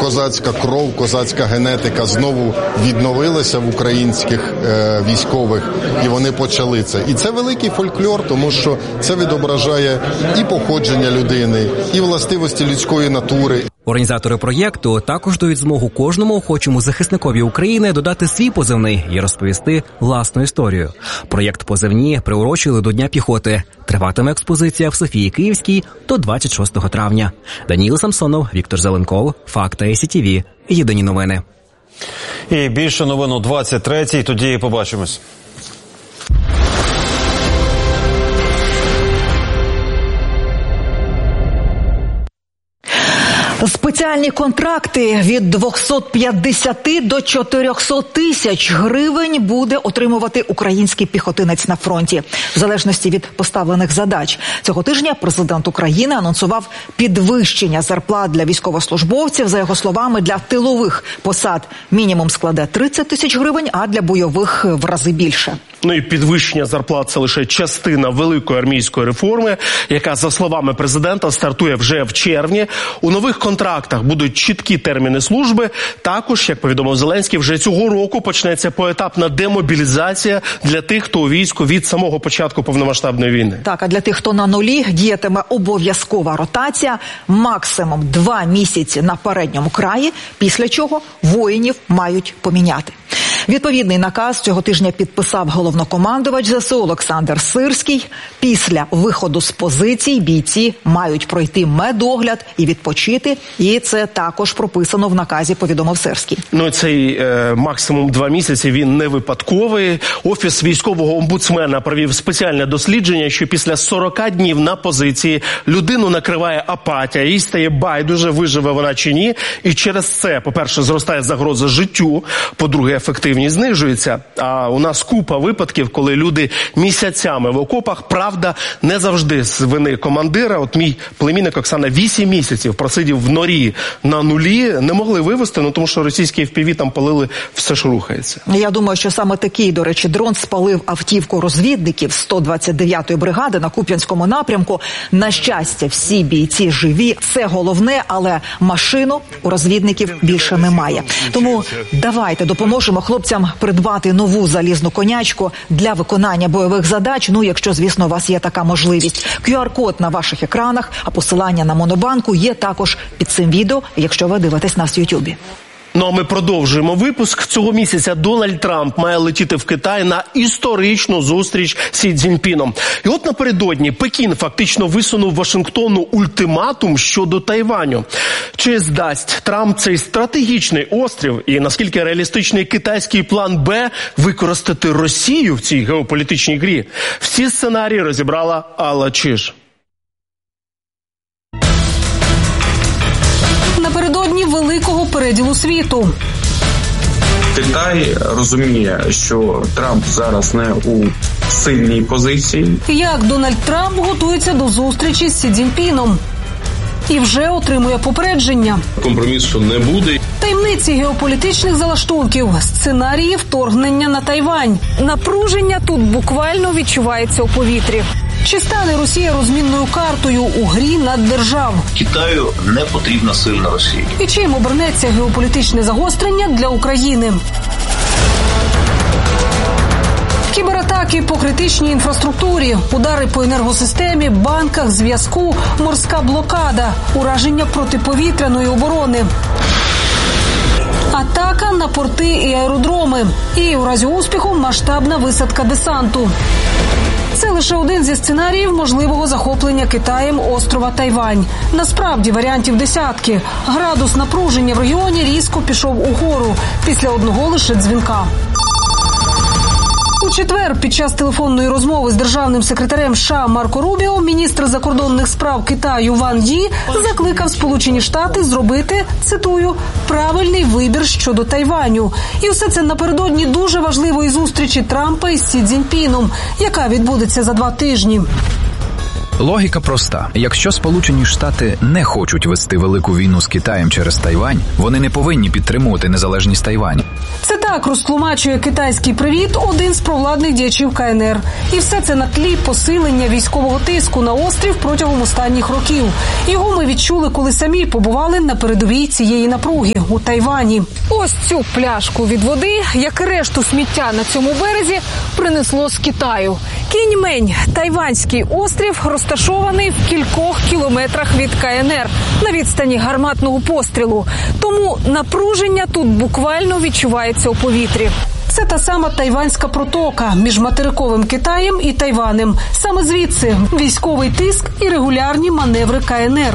козацька кров, козацька генетика знову відновилася в українських військових, і вони почали це. І це великий фольклор, тому що це відображає і походження людини, і властивості людської натури. Організатори проєкту також дають змогу кожному охочому захисникові України додати свій позивний і розповісти власну історію. Проєкт «Позивні» приурочили до Дня піхоти. Триватиме експозиція в Софії Київській до 26 травня. Даніл Самсонов, Віктор Зеленков, Факти СІТВ. Єдині новини. І більше новин о 23-й. Тоді побачимось. Спеціальні контракти від 250 до 400 тисяч гривень буде отримувати український піхотинець на фронті, в залежності від поставлених задач. Цього тижня президент України анонсував підвищення зарплат для військовослужбовців. За його словами, для тилових посад мінімум складе 30 тисяч гривень, а для бойових в рази більше. Ну і підвищення зарплат – це лише частина великої армійської реформи, яка, за словами президента, стартує вже в червні. У нових контрактах будуть чіткі терміни служби. Також, як повідомив Зеленський, вже цього року почнеться поетапна демобілізація для тих, хто у війську від самого початку повномасштабної війни. Так, а для тих, хто на нулі, діятиме обов'язкова ротація, максимум 2 місяці на передньому краї, після чого воїнів мають поміняти. Відповідний наказ цього тижня підписав головнокомандувач ЗСУ Олександр Сирський. Після виходу з позицій бійці мають пройти медогляд і відпочити. І це також прописано в наказі, повідомив Сирський. Ну, цей максимум 2 місяці, він не випадковий. Офіс військового омбудсмена провів спеціальне дослідження, що після 40 днів на позиції людину накриває апатія, їй стає байдуже, виживе вона чи ні. І через це, по-перше, зростає загроза життю, по-друге, ефективність знижується. А у нас купа випадків, коли люди місяцями в окопах, правда, не завжди з вини командира. От мій племінник Оксана 8 місяців просидів в норі на нулі, не могли вивезти, ну тому що російські FPV там палили все, що рухається. Я думаю, що саме такий, до речі, дрон спалив автівку розвідників 129-ї бригади на Куп'янському напрямку. На щастя, всі бійці живі, це головне, але машину у розвідників більше немає. Тому давайте допоможемо хлопцям придбати нову залізну конячку для виконання бойових задач, ну, якщо, звісно, у вас є така можливість. QR-код на ваших екранах, а посилання на Монобанку є також під цим відео, якщо ви дивитесь нас в Ютубі. Ну а ми продовжуємо випуск. Цього місяця Дональд Трамп має летіти в Китай на історичну зустріч з Сі Цзіньпіном. І от напередодні Пекін фактично висунув Вашингтону ультиматум щодо Тайваню. Чи здасть Трамп цей стратегічний острів і наскільки реалістичний китайський план Б використати Росію в цій геополітичній грі? Всі сценарії розібрала Алла Чиж. Напередодні великого переділу світу. Китай розуміє, що Трамп зараз не у сильній позиції. Як Дональд Трамп готується до зустрічі з Сі Цзіньпіном. І вже отримує попередження. Компромісу не буде. Таємниці геополітичних залаштунків, сценарії вторгнення на Тайвань. Напруження тут буквально відчувається у повітрі. Чи стане Росія розмінною картою у грі наддержав? Китаю не потрібна сильна Росія. І чим обернеться геополітичне загострення для України? Кібератаки по критичній інфраструктурі, удари по енергосистемі, банках, зв'язку, морська блокада, ураження протиповітряної оборони. Атака на порти і аеродроми. І у разі успіху масштабна висадка десанту. Це лише один зі сценаріїв можливого захоплення Китаєм острова Тайвань. Насправді варіантів десятки. Градус напруження в регіоні різко пішов угору після одного лише дзвінка. У четвер під час телефонної розмови з державним секретарем США Марко Рубіо міністр закордонних справ Китаю Ван Ї закликав Сполучені Штати зробити, цитую, правильний вибір щодо Тайваню. І все це напередодні дуже важливої зустрічі Трампа із Сі Цзіньпіном, яка відбудеться за 2 тижні. Логіка проста. Якщо Сполучені Штати не хочуть вести велику війну з Китаєм через Тайвань, вони не повинні підтримувати незалежність Тайваню. Це так розтлумачує китайський привіт один з провладних діячів КНР. І все це на тлі посилення військового тиску на острів протягом останніх років. Його ми відчули, коли самі побували на передовій цієї напруги у Тайвані. Ось цю пляшку від води, як і решту сміття на цьому березі, принесло з Китаю. Кіньмень – тайванський острів, розташований в кількох кілометрах від КНР на відстані гарматного пострілу. Тому напруження тут буквально відчувається у повітрі. Це та сама Тайванська протока між материковим Китаєм і Тайванем. Саме звідси військовий тиск і регулярні маневри КНР.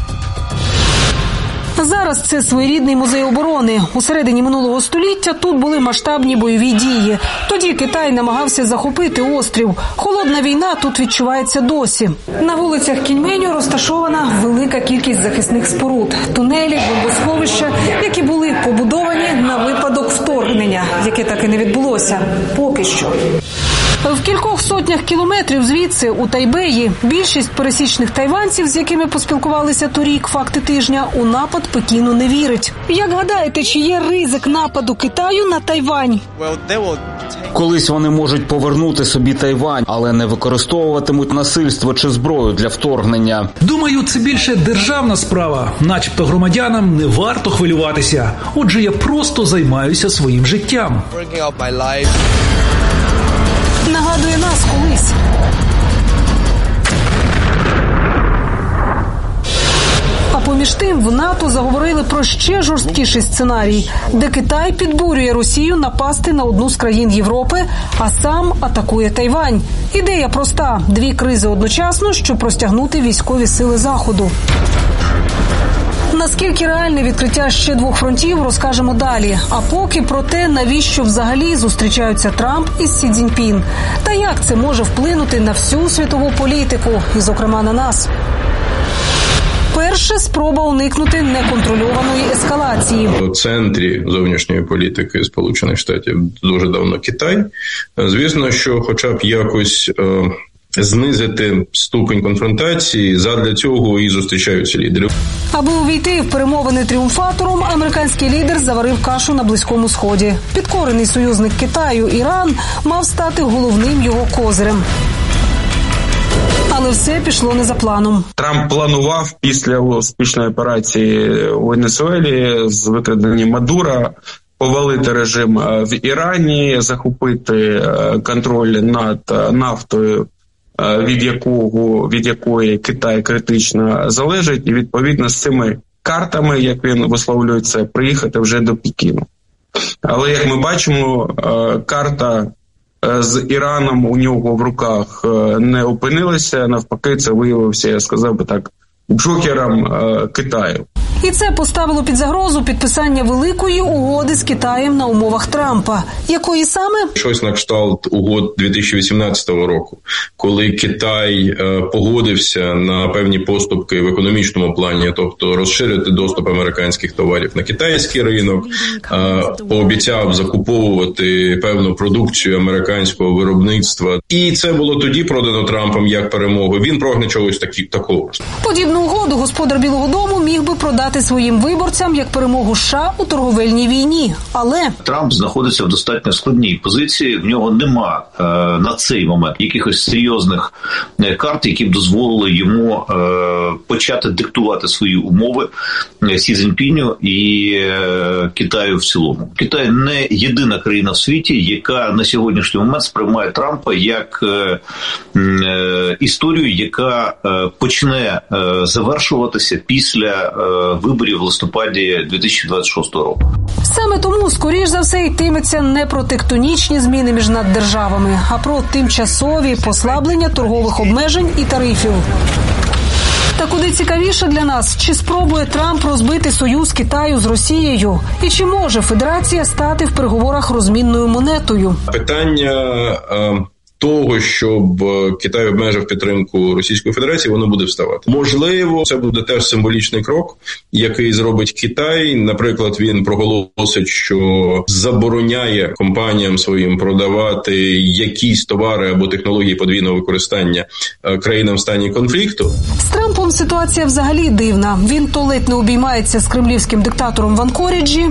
Зараз це своєрідний музей оборони. У середині минулого століття тут були масштабні бойові дії. Тоді Китай намагався захопити острів. Холодна війна тут відчувається досі. На вулицях Кіньменю розташована велика кількість захисних споруд. Тунелі, бомбосховища, які були побудовані на випадок вторгнення, яке так і не відбулося. Поки що. В кількох сотнях кілометрів звідси, у Тайбеї, більшість пересічних тайванців, з якими поспілкувалися торік «Факти тижня», у напад Пекіну не вірить. Як гадаєте, чи є ризик нападу Китаю на Тайвань? Колись вони можуть повернути собі Тайвань, але не використовуватимуть насильство чи зброю для вторгнення. Думаю, це більше державна справа. Начебто громадянам не варто хвилюватися. Отже, я просто займаюся своїм життям. Нагадує нас колись. А поміж тим в НАТО заговорили про ще жорсткіший сценарій, де Китай підбурює Росію напасти на одну з країн Європи, а сам атакує Тайвань. Ідея проста – дві кризи одночасно, щоб розтягнути військові сили Заходу. Наскільки реальне відкриття ще двох фронтів, розкажемо далі. А поки про те, навіщо взагалі зустрічаються Трамп із Сі Цзіньпін. Та як це може вплинути на всю світову політику, і зокрема на нас. Перше – спроба уникнути неконтрольованої ескалації. У центрі зовнішньої політики Сполучених Штатів дуже давно Китай. Звісно, що хоча б якось знизити ступень конфронтації, задля цього і зустрічаються лідери. Аби увійти в перемовини тріумфатором, американський лідер заварив кашу на Близькому Сході. Підкорений союзник Китаю Іран мав стати головним його козирем. Але все пішло не за планом. Трамп планував після успішної операції у Венесуелі з викраденням Мадура повалити режим в Ірані, захопити контроль над нафтою, від якої Китай критично залежить, і відповідно з цими картами, як він висловлюється, приїхати вже до Пекіну. Але, як ми бачимо, карта з Іраном у нього в руках не опинилася, навпаки, це виявився, я сказав би так, джокером Китаю. І це поставило під загрозу підписання великої угоди з Китаєм на умовах Трампа. Якої саме? Щось на кшталт угод 2018 року, коли Китай погодився на певні поступки в економічному плані, тобто розширити доступ американських товарів на китайський ринок, пообіцяв закуповувати певну продукцію американського виробництва. І це було тоді продано Трампом як перемогу. Він прагне чогось такого. Подібну угоду господар Білого дому міг би продати своїм виборцям як перемогу США у торговельній війні. Але Трамп знаходиться в достатньо складній позиції. В нього нема на цей момент якихось серйозних карт, які б дозволили йому почати диктувати свої умови Сі Цзіньпіню і Китаю в цілому. Китай не єдина країна в світі, яка на сьогоднішній момент сприймає Трампа як історію, яка почне завершуватися після виборів в листопаді 2026 року. Саме тому, скоріш за все, йтиметься не про тектонічні зміни між наддержавами, а про тимчасові послаблення торгових обмежень і тарифів. Та куди цікавіше для нас, чи спробує Трамп розбити союз Китаю з Росією? І чи може Федерація стати в переговорах розмінною монетою? Питання того, щоб Китай обмежив підтримку Російської Федерації, воно буде вставати. Можливо, це буде теж символічний крок, який зробить Китай. Наприклад, він проголосить, що забороняє компаніям своїм продавати якісь товари або технології подвійного використання країнам в стані конфлікту. З Трампом ситуація взагалі дивна. Він то ледь не обіймається з кремлівським диктатором в Анкоріджі,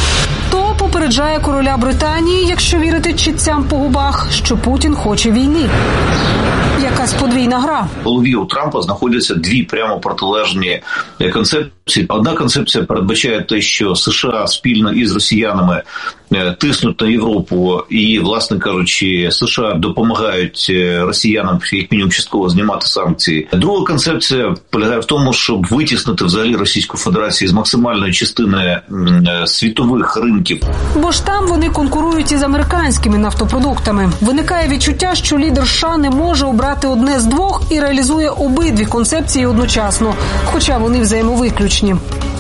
то попереджає короля Британії, якщо вірити чітцям по губах, що Путін хоче війни. Якась подвійна гра. В голові у Трампа знаходяться дві прямо протилежні концепції. Одна концепція передбачає те, що США спільно із росіянами тиснуть на Європу і, власне кажучи, США допомагають росіянам, як мінімум частково, знімати санкції. Друга концепція полягає в тому, щоб витіснити взагалі Російську Федерацію з максимальної частини світових ринків. Бо ж там вони конкурують із американськими нафтопродуктами. Виникає відчуття, що лідер США не може обрати одне з двох і реалізує обидві концепції одночасно, хоча вони взаємовиключні.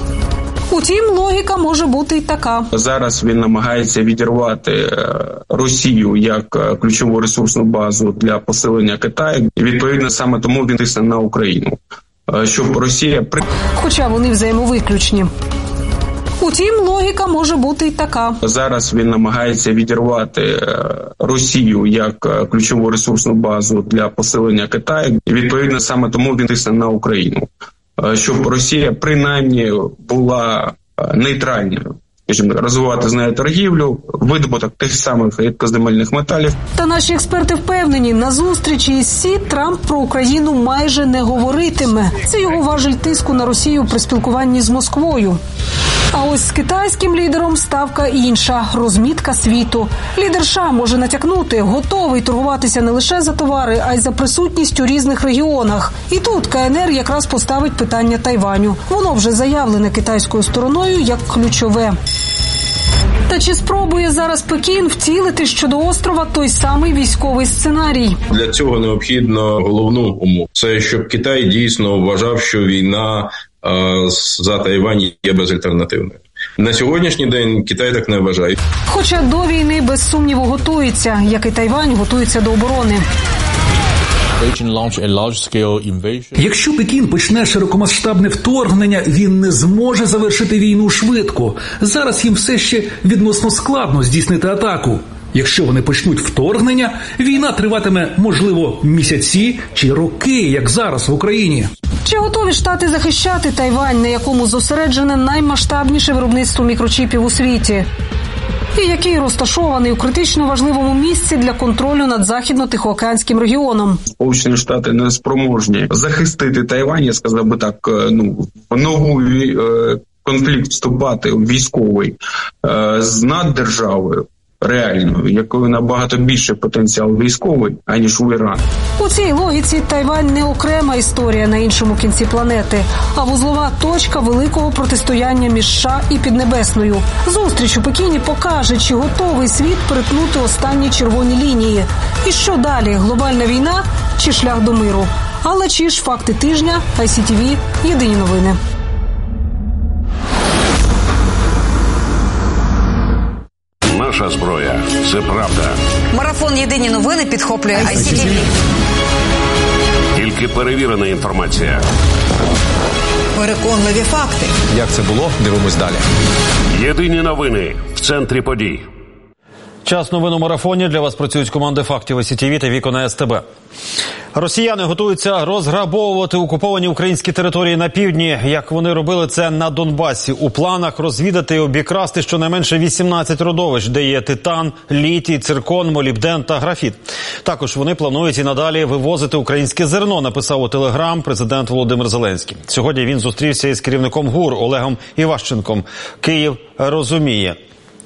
Утім, логіка може бути й така. Зараз він намагається відірвати Росію як ключову ресурсну базу для посилення Китаю. І, відповідно, саме тому він тисне на Україну, щоб Росія... Хоча вони взаємовиключні. Утім, логіка може бути й така. Зараз він намагається відірвати Росію як ключову ресурсну базу для посилення Китаю. І, відповідно, саме тому він тисне на Україну, щоб Росія принаймні була нейтральною. Розвивати з нею торгівлю, видобуток тих самих рідкоземельних металів. Та наші експерти впевнені, на зустрічі із Сі Трамп про Україну майже не говоритиме. Це його важель тиску на Росію при спілкуванні з Москвою. А ось з китайським лідером ставка інша – розмітка світу. Лідер США може натякнути, готовий торгуватися не лише за товари, а й за присутність у різних регіонах. І тут КНР якраз поставить питання Тайваню. Воно вже заявлене китайською стороною як ключове. Та чи спробує зараз Пекін втілити щодо острова той самий військовий сценарій? Для цього необхідно головну умову. Це щоб Китай дійсно вважав, що війна за Тайвань є безальтернативною. На сьогоднішній день Китай так не вважає. Хоча до війни без сумніву готується, як і Тайвань готується до оборони. Якщо Пекін почне широкомасштабне вторгнення, він не зможе завершити війну швидко. Зараз їм все ще відносно складно здійснити атаку. Якщо вони почнуть вторгнення, війна триватиме, можливо, місяці чи роки, як зараз в Україні. Чи готові Штати захищати Тайвань, на якому зосереджене наймасштабніше виробництво мікрочіпів у світі? І який розташований у критично важливому місці для контролю над Західно-Тихоокеанським регіоном? Сполучені Штати не спроможні захистити Тайвань, я сказав би так, в новий конфлікт вступати військовий з наддержавою, реальною, якою набагато більше потенціал військовий, аніж у Ірані. У цій логіці Тайвань не окрема історія на іншому кінці планети, а вузлова точка великого протистояння між США і Піднебесною. Зустріч у Пекіні покаже, чи готовий світ перетнути останні червоні лінії. І що далі? Глобальна війна чи шлях до миру? Алла Чіш, факти тижня, ICTV, єдині новини. Наша зброя – це правда. Марафон «Єдині новини» підхоплює ICTV. Тільки перевірена інформація. Переконливі факти. Як це було? Дивимось далі. Єдині новини в центрі подій. Час новин у марафоні. Для вас працюють команди фактів ICTV та Вікона СТБ. Росіяни готуються розграбовувати окуповані українські території на півдні, як вони робили це на Донбасі. У планах розвідати і обікрасти щонайменше 18 родовищ, де є титан, літій, циркон, молібден та графіт. Також вони планують і надалі вивозити українське зерно, написав у Телеграм президент Володимир Зеленський. Сьогодні він зустрівся із керівником ГУР Олегом Іващенком. Київ розуміє,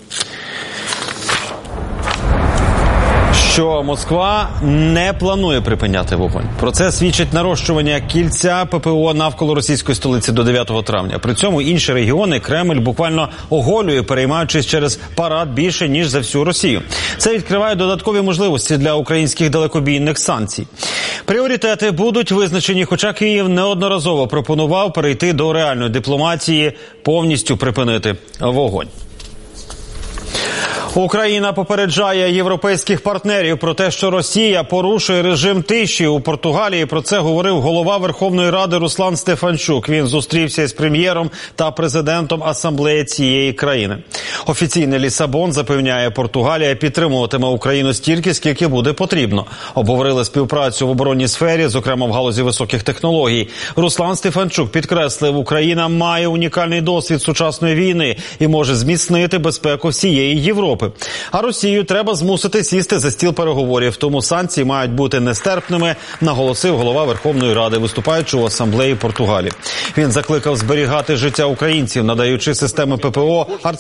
що Москва не планує припиняти вогонь. Про це свідчить нарощування кільця ППО навколо російської столиці до 9 травня. При цьому інші регіони Кремль буквально оголює, переймаючись через парад більше, ніж за всю Росію. Це відкриває додаткові можливості для українських далекобійних санкцій. Пріоритети будуть визначені, хоча Київ неодноразово пропонував перейти до реальної дипломатії, повністю припинити вогонь. Україна попереджає європейських партнерів про те, що Росія порушує режим тиші. У Португалії про це говорив голова Верховної Ради Руслан Стефанчук. Він зустрівся із прем'єром та президентом асамблеї цієї країни. Офіційний Лісабон запевняє, Португалія підтримуватиме Україну стільки, скільки буде потрібно. Обговорили співпрацю в оборонній сфері, зокрема в галузі високих технологій. Руслан Стефанчук підкреслив, Україна має унікальний досвід сучасної війни і може зміцнити безпеку всієї Європи. А Росію треба змусити сісти за стіл переговорів, тому санкції мають бути нестерпними, наголосив голова Верховної Ради, виступаючи у асамблеї Португалії. Він закликав зберігати життя українців, надаючи системи ППО,